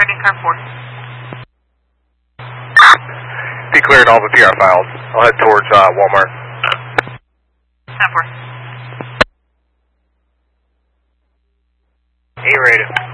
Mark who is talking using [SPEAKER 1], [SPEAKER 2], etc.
[SPEAKER 1] checking car 4.
[SPEAKER 2] Be cleared all the PR files. I'll head towards Walmart.
[SPEAKER 1] 10-4.
[SPEAKER 2] A-rated.